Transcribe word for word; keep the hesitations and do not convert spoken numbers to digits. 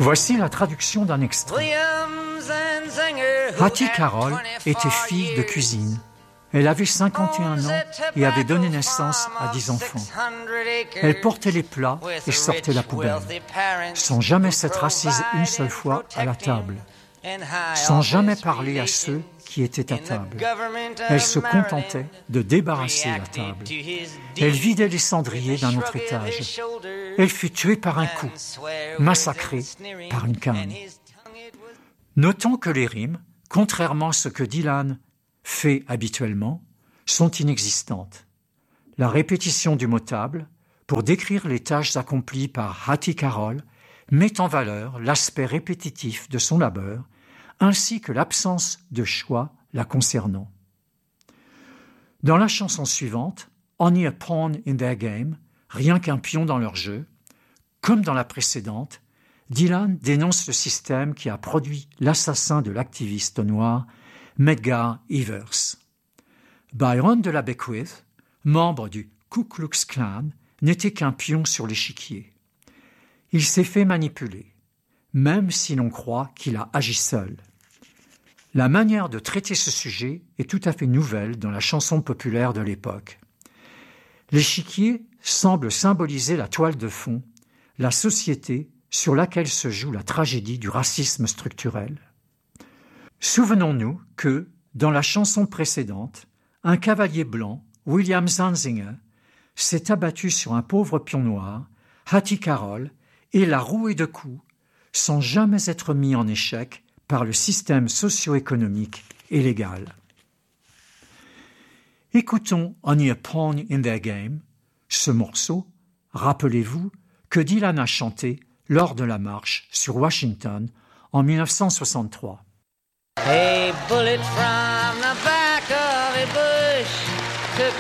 Voici la traduction d'un extrait. Hattie Carroll était fille de cuisine. Elle avait cinquante et un ans et avait donné naissance à dix enfants. Elle portait les plats et sortait la poubelle, sans jamais s'être assise une seule fois à la table, sans jamais parler à ceux qui étaient à table. Elle se contentait de débarrasser la table. Elle vidait les cendriers d'un autre étage. Elle fut tuée par un coup, massacrée par une canne. Notons que les rimes, contrairement à ce que Dylan fait habituellement, sont inexistantes. La répétition du mot table, pour décrire les tâches accomplies par Hattie Carroll, met en valeur l'aspect répétitif de son labeur, ainsi que l'absence de choix la concernant. Dans la chanson suivante, Only a Pawn in Their Game, rien qu'un pion dans leur jeu, comme dans la précédente, Dylan dénonce le système qui a produit l'assassin de l'activiste noir Medgar Evers. Byron de la Beckwith, membre du Ku Klux Klan, n'était qu'un pion sur l'échiquier. Il s'est fait manipuler, même si l'on croit qu'il a agi seul. La manière de traiter ce sujet est tout à fait nouvelle dans la chanson populaire de l'époque. L'échiquier semble symboliser la toile de fond, la société sur laquelle se joue la tragédie du racisme structurel. Souvenons-nous que, dans la chanson précédente, un cavalier blanc, William Zanzinger, s'est abattu sur un pauvre pion noir, Hattie Carroll, et l'a roué de coups, sans jamais être mis en échec par le système socio-économique et légal. Écoutons Only a Pawn in Their Game, ce morceau, rappelez-vous, que Dylan a chanté lors de la marche sur Washington en dix-neuf cent soixante-trois. A bullet from the